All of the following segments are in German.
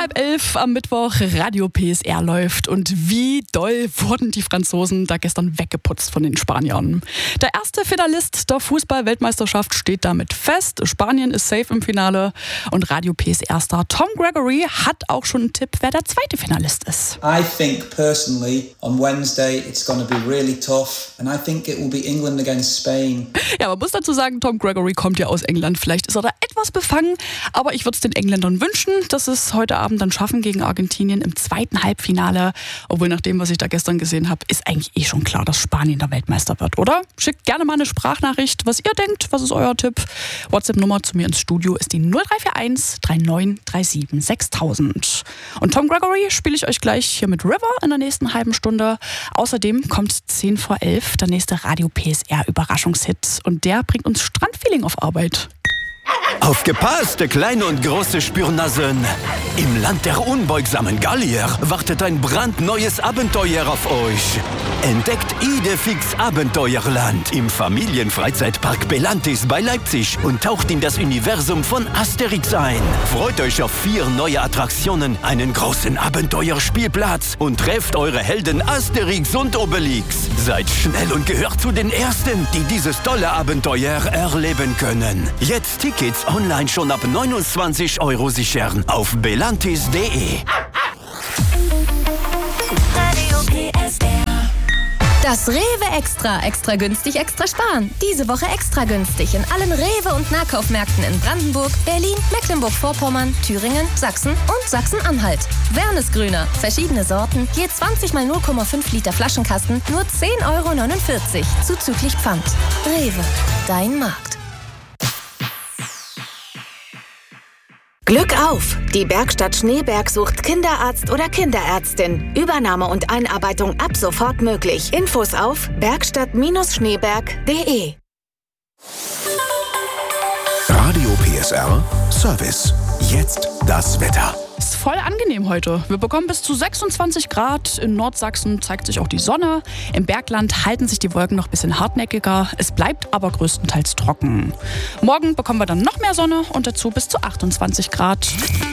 10:30 am Mittwoch, Radio PSR läuft. Und wie doll wurden die Franzosen da gestern weggeputzt von den Spaniern. Der erste Finalist der Fußball-Weltmeisterschaft steht damit fest. Spanien ist safe im Finale. Und Radio PSR-Star Tom Gregory hat auch schon einen Tipp, wer der zweite Finalist ist. I think personally on Wednesday it's going to be really tough and I think it will be England against Spain. Ja, man muss dazu sagen, Tom Gregory kommt ja aus England. Vielleicht ist er da etwas befangen, aber ich würde es den Engländern wünschen, dass sie es heute Abend dann schaffen gegen Argentinien im zweiten Halbfinale. Obwohl nach dem, was ich da gestern gesehen habe, ist eigentlich schon klar, dass Spanien der Weltmeister wird, oder? Schickt gerne mal eine Sprachnachricht, was ihr denkt, was ist euer Tipp? WhatsApp-Nummer zu mir ins Studio ist die 0341 3937 6000. Und Tom Gregory spiele ich euch gleich hier mit River in der nächsten halben Stunde. Außerdem kommt 10:11 der nächste Radio PSR Überraschungshit und der bringt uns Strandfeeling auf Arbeit. Aufgepasst, kleine und große Spürnasen! Im Land der unbeugsamen Gallier wartet ein brandneues Abenteuer auf euch. Entdeckt Idefix Abenteuerland im Familienfreizeitpark Belantis bei Leipzig und taucht in das Universum von Asterix ein. Freut euch auf 4 neue Attraktionen, einen großen Abenteuerspielplatz und trefft eure Helden Asterix und Obelix. Seid schnell und gehört zu den Ersten, die dieses tolle Abenteuer erleben können. Jetzt Tickets online schon ab 29 € sichern auf belantis.de. Das Rewe Extra. Extra günstig, extra sparen. Diese Woche extra günstig in allen Rewe- und Nahkaufmärkten in Brandenburg, Berlin, Mecklenburg-Vorpommern, Thüringen, Sachsen und Sachsen-Anhalt. Wernesgrüner. Verschiedene Sorten, je 20 mal 0,5 Liter Flaschenkasten, nur 10,49 € zuzüglich Pfand. Rewe, dein Markt. Glück auf! Die Bergstadt Schneeberg sucht Kinderarzt oder Kinderärztin. Übernahme und Einarbeitung ab sofort möglich. Infos auf bergstadt-schneeberg.de. Radio PSR Service. Jetzt das Wetter. Ist voll angenehm heute. Wir bekommen bis zu 26 Grad. In Nordsachsen zeigt sich auch die Sonne. Im Bergland halten sich die Wolken noch ein bisschen hartnäckiger. Es bleibt aber größtenteils trocken. Morgen bekommen wir dann noch mehr Sonne und dazu bis zu 28 Grad.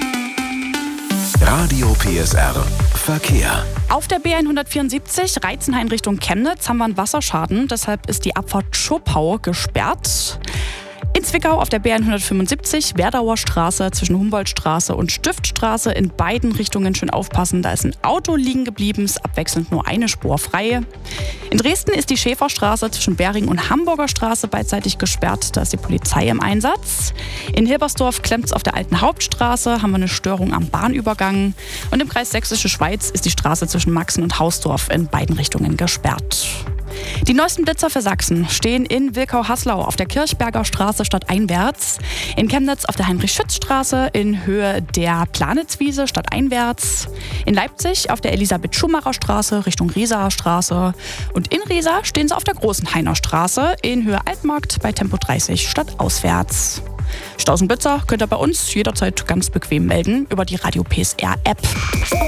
Radio PSR Verkehr. Auf der B174 Reitzenhain Richtung Chemnitz haben wir einen Wasserschaden. Deshalb ist die Abfahrt Schopau gesperrt. In Zwickau auf der B175 Werdauer Straße zwischen Humboldtstraße und Stiftstraße in beiden Richtungen schön aufpassen. Da ist ein Auto liegen geblieben, ist abwechselnd nur eine Spur frei. In Dresden ist die Schäferstraße zwischen Bering und Hamburger Straße beidseitig gesperrt. Da ist die Polizei im Einsatz. In Hilbersdorf klemmt es auf der alten Hauptstraße, haben wir eine Störung am Bahnübergang. Und im Kreis Sächsische Schweiz ist die Straße zwischen Maxen und Hausdorf in beiden Richtungen gesperrt. Die neuesten Blitzer für Sachsen stehen in Wilkau-Haslau auf der Kirchberger Straße stadteinwärts, in Chemnitz auf der Heinrich-Schütz-Straße in Höhe der Planitzwiese stadteinwärts, in Leipzig auf der Elisabeth-Schumacher-Straße Richtung Riesaer Straße und in Riesa stehen sie auf der Großenhainer Straße in Höhe Altmarkt bei Tempo 30 stadtauswärts. Stau und Blitzer könnt ihr bei uns jederzeit ganz bequem melden über die Radio PSR App.